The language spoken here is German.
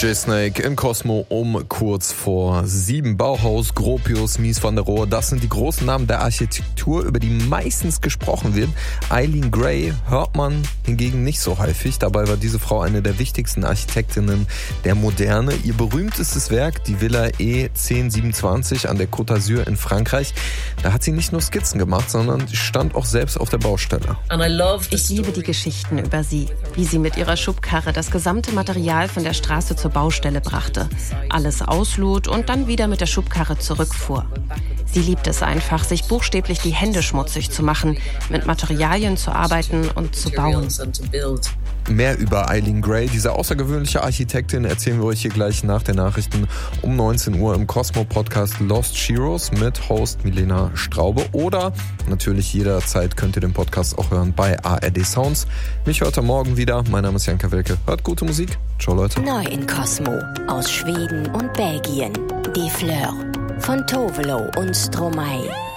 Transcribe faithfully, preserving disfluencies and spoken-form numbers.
D J Snake im Cosmo um kurz vor sieben. Bauhaus, Gropius, Mies van der Rohe, das sind die großen Namen der Architektur, über die meistens gesprochen wird. Eileen Gray hört man hingegen nicht so häufig. Dabei war diese Frau eine der wichtigsten Architektinnen der Moderne. Ihr berühmtestes Werk, die Villa E zehn siebenundzwanzig an der Côte d'Azur in Frankreich. Da hat sie nicht nur Skizzen gemacht, sondern stand auch selbst auf der Baustelle. Ich liebe die Geschichten über sie, wie sie mit ihrer Schubkarre das gesamte Material von der Straße zur Baustelle brachte, alles auslud und dann wieder mit der Schubkarre zurückfuhr. Sie liebt es einfach, sich buchstäblich die Hände schmutzig zu machen, mit Materialien zu arbeiten und zu bauen. Mehr über Eileen Gray, diese außergewöhnliche Architektin, erzählen wir euch hier gleich nach den Nachrichten um neunzehn Uhr im Cosmo-Podcast Lost Heroes mit Host Milena Straube. Oder natürlich jederzeit könnt ihr den Podcast auch hören bei A R D Sounds. Mich hört ihr morgen wieder. Mein Name ist Janka Wilke. Hört gute Musik. Ciao, Leute. Neu in Cosmo aus Schweden und Belgien. Die Fleur von Tovelo und Stromae.